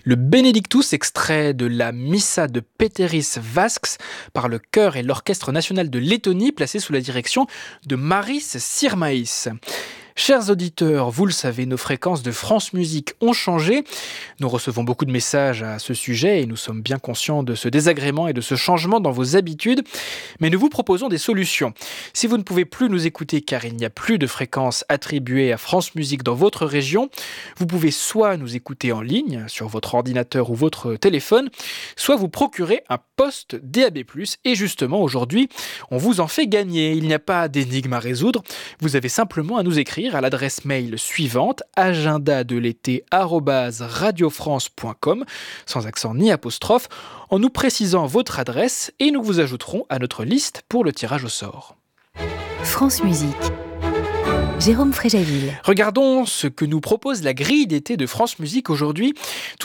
Le Benedictus, extrait de la Missa de Pēteris Vasks par le chœur et l'orchestre national de Lettonie, placé sous la direction de Maris Sirmaïs. Chers auditeurs, vous le savez, nos fréquences de France Musique ont changé. Nous recevons beaucoup de messages à ce sujet et nous sommes bien conscients de ce désagrément et de ce changement dans vos habitudes. Mais nous vous proposons des solutions. Si vous ne pouvez plus nous écouter car il n'y a plus de fréquences attribuées à France Musique dans votre région, vous pouvez soit nous écouter en ligne sur votre ordinateur ou votre téléphone, soit vous procurer un poste DAB+. Et justement, aujourd'hui, on vous en fait gagner. Il n'y a pas d'énigme à résoudre. Vous avez simplement à nous écrire à l'adresse mail suivante agendadelété@radiofrance.com sans accent ni apostrophe en nous précisant votre adresse et nous vous ajouterons à notre liste pour le tirage au sort. France Musique. Jérôme Fréjaville. Regardons ce que nous propose la grille d'été de France Musique aujourd'hui.